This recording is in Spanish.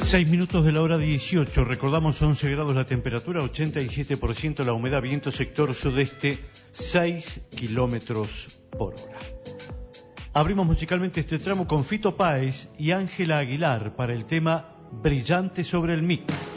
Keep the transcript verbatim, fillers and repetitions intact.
Seis minutos de la hora dieciocho, recordamos once grados la temperatura, ochenta y siete por ciento la humedad, viento sector sudeste, seis kilómetros por hora. Abrimos musicalmente este tramo con Fito Páez y Ángela Aguilar para el tema Brillante sobre el mic.